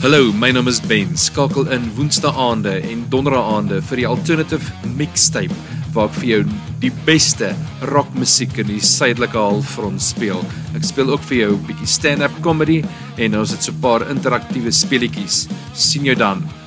Hallo, my naam is Ben. Skakel in woensdaande en donderdagaande vir die Alternative Mixtape waar ek vir jou die beste rockmusiek in die suidelike halfrond speel. Ek speel ook vir jou 'n bietjie stand-up comedy en ons het so 'n paar interaktiewe speletjies. Sien jou dan.